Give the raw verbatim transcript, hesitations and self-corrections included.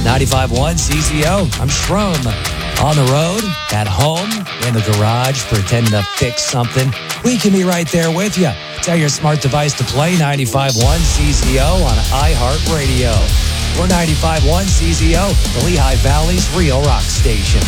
ninety-five point one C Z O. I'm Shroom. On the road, at home, in the garage, pretending to fix something. We can be right there with you. Tell your smart device to play ninety-five point one C Z O on iHeartRadio. We're ninety-five point one C Z O, the Lehigh Valley's real rock station.